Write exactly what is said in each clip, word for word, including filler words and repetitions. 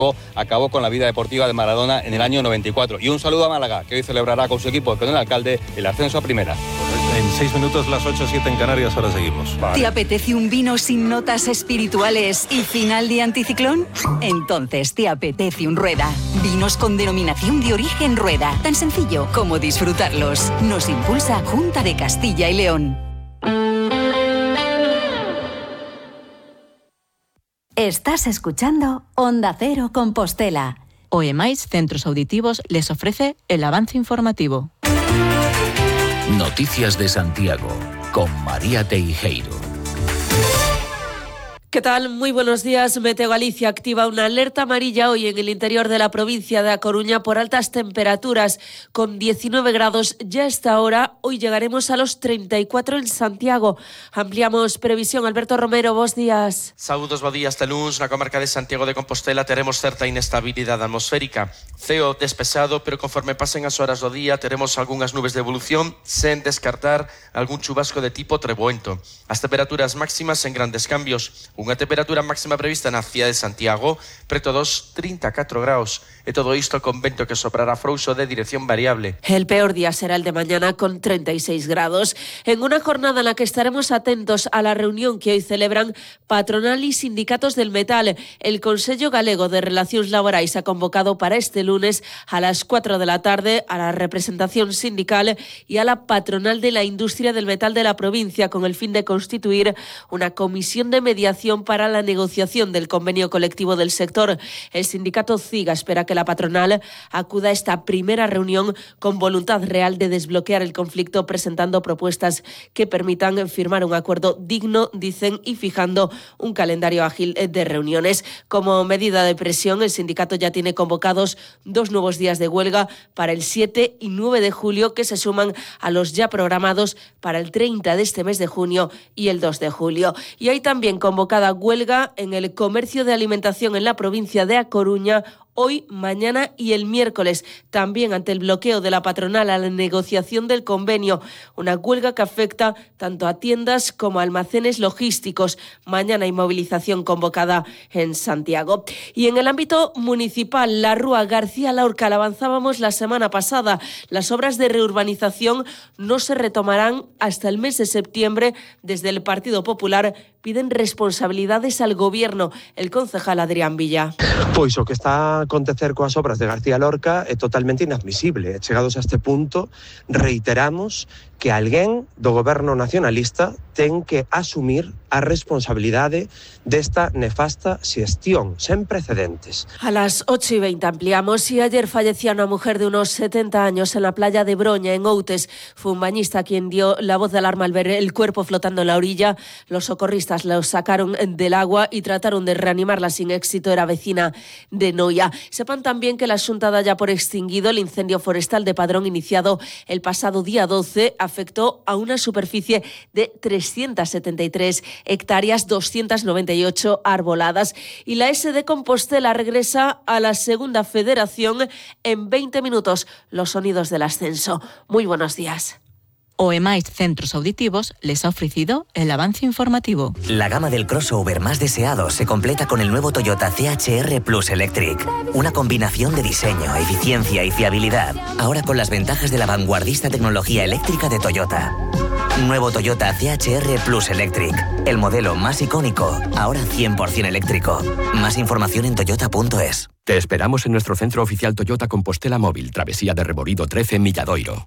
acabó con la vida deportiva de Maradona en el año noventa y cuatro. Y un saludo a Málaga, que hoy celebrará con su equipo, con el alcalde, el ascenso a primera. En seis minutos, las ocho, siete en Canarias, ahora seguimos. Vale. ¿Te apetece un vino sin notas espirituales y final de anticiclón? Entonces te apetece un Rueda. Vinos con denominación de origen Rueda. Tan sencillo como disfrutarlos. Nos impulsa Junta de Castilla y León. Estás escuchando Onda Cero Compostela. O E Mais Centros Auditivos les ofrece el avance informativo. Noticias de Santiago, con María Teijeiro. ¿Qué tal? Muy buenos días. Meteo Galicia activa una alerta amarilla hoy en el interior de la provincia de A Coruña por altas temperaturas. Con diecinueve grados ya a esta hora, hoy llegaremos a los treinta y cuatro en Santiago. Ampliamos previsión. Alberto Romero, bos días. Saúdos, bo día. Este luns na comarca de Santiago de Compostela teremos certa inestabilidade atmosférica. Ceo despexado, pero conforme pasen as horas do día teremos algunhas nubes de evolución, sen descartar algún chubasco de tipo treboento. As temperaturas máximas en grandes cambios. Unha temperatura máxima prevista na cidade de Santiago preto dos trinta e catro graus. E todo isto con vento que soprará frouxo de dirección variable. El peor día será el de mañana con treinta y seis grados. En una jornada en la que estaremos atentos a la reunión que hoy celebran patronal y sindicatos del metal. El Consello Galego de Relacións Laborais ha convocado para este lunes a las cuatro de la tarde a la representación sindical y a la patronal de la industria del metal de la provincia con el fin de constituir una comisión de mediación para la negociación del convenio colectivo del sector. El sindicato CIGA espera que la patronal acuda a esta primera reunión con voluntad real de desbloquear el conflicto, presentando propuestas que permitan firmar un acuerdo digno, dicen, y fijando un calendario ágil de reuniones. Como medida de presión, el sindicato ya tiene convocados dos nuevos días de huelga para el siete y nueve de julio, que se suman a los ya programados para el treinta de este mes de junio y el dos de julio. Y hay también convocada huelga en el comercio de alimentación en la provincia de A Coruña hoy, mañana y el miércoles, también ante el bloqueo de la patronal a la negociación del convenio. Una huelga que afecta tanto a tiendas como a almacenes logísticos. Mañana hay movilización convocada en Santiago. Y en el ámbito municipal, la Rúa García Lorca, la avanzábamos la semana pasada. Las obras de reurbanización no se retomarán hasta el mes de septiembre. Desde el Partido Popular piden responsabilidades al Gobierno. El concejal Adrián Villa. Pois o que está a acontecer coas obras de García Lorca é totalmente inadmisible. Chegados a este punto, reiteramos que alguén do Goberno nacionalista ten que asumir a responsabilidade desta nefasta xestión, sen precedentes. A las ocho y veinte ampliamos. Y ayer fallecía una mujer de unos setenta años en la playa de Broña, en Outes. Fue un bañista quien dio la voz de alarma al ver el cuerpo flotando en la orilla. Los socorristas lo sacaron del agua y trataron de reanimarla sin éxito. Era vecina de Noia. Sepan también que la Xunta da ya por extinguido el incendio forestal de Padrón iniciado el pasado día doce. Afectó a una superficie de trescientas setenta y tres hectáreas, doscientas noventa y ocho arboladas. Y la S D Compostela regresa a la segunda federación en veinte minutos. Los sonidos del ascenso. Muy buenos días. O E Mais Centros Auditivos les ha ofrecido el avance informativo. La gama del crossover más deseado se completa con el nuevo Toyota C H R Plus Electric. Una combinación de diseño, eficiencia y fiabilidad. Ahora con las ventajas de la vanguardista tecnología eléctrica de Toyota. Nuevo Toyota C H R Plus Electric. El modelo más icónico, ahora cien por ciento eléctrico. Más información en toyota punto es. Te esperamos en nuestro centro oficial Toyota Compostela Móvil, Travesía de Reborido trece, Milladoiro.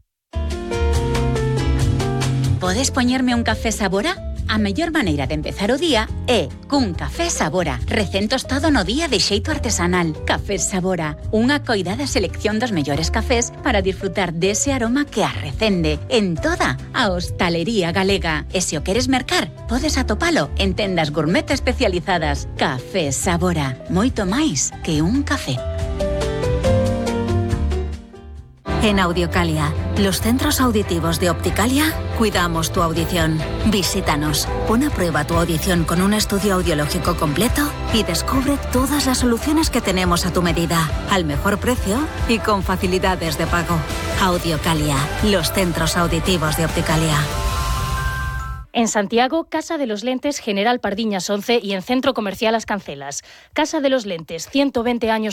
Podes poñerme un café Sabora? A mellor maneira de empezar o día é cun café Sabora, recén tostado no día de xeito artesanal. Café Sabora, unha coidada selección dos mellores cafés para disfrutar dese aroma que arrecende en toda a hostalería galega. E se o queres mercar, podes atopalo en tendas gourmet especializadas. Café Sabora, moito máis que un café. En Audiocalia, los centros auditivos de Opticalia, cuidamos tu audición. Visítanos, pon a prueba tu audición con un estudio audiológico completo y descubre todas las soluciones que tenemos a tu medida, al mejor precio y con facilidades de pago. Audiocalia, los centros auditivos de Opticalia. En Santiago, Casa de los Lentes General Pardiñas once y en Centro Comercial As Cancelas. Casa de los Lentes, ciento veinte años